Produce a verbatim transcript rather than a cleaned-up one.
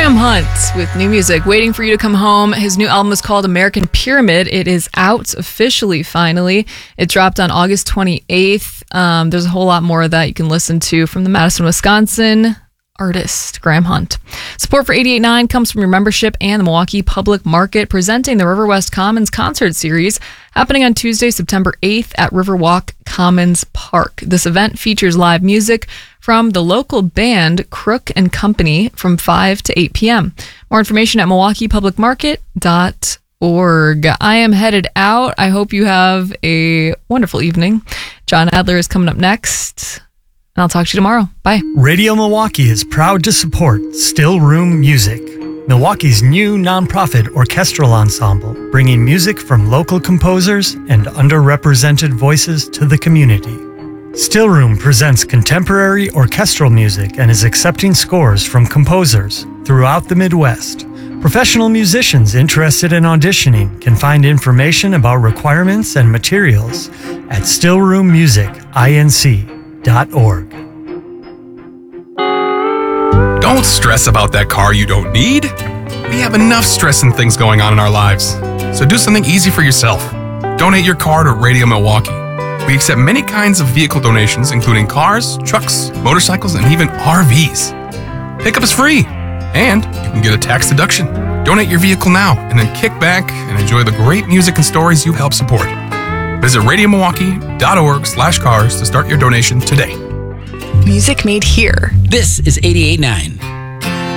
Graham Hunt with new music, Waiting for You to Come Home. His new album is called American Pyramid. It is out officially, finally. It dropped on August twenty-eighth. Um, there's a whole lot more of that you can listen to from the Madison, Wisconsin artist, Graham Hunt. Support for eighty-eight point nine comes from your membership and the Milwaukee Public Market, presenting the River West Commons Concert Series, happening on Tuesday, September eighth at Riverwalk Commons Park. This event features live music from the local band Crook and Company from five to eight p.m. More information at milwaukee public market dot org. I am headed out. I hope you have a wonderful evening. John Adler is coming up next, and I'll talk to you tomorrow. Bye. Radio Milwaukee is proud to support Still Room Music, Milwaukee's new nonprofit orchestral ensemble, bringing music from local composers and underrepresented voices to the community. Still Room presents contemporary orchestral music and is accepting scores from composers throughout the Midwest. Professional musicians interested in auditioning can find information about requirements and materials at still room music inc dot org. Don't stress about that car you don't need. We have enough stress and things going on in our lives. So do something easy for yourself. Donate your car to Radio Milwaukee. We accept many kinds of vehicle donations, including cars, trucks, motorcycles, and even R Vs. Pickup is free, and you can get a tax deduction. Donate your vehicle now, and then kick back and enjoy the great music and stories you help support. Visit radio milwaukee dot org slash cars to start your donation today. Music made here. This is eighty-eight point nine.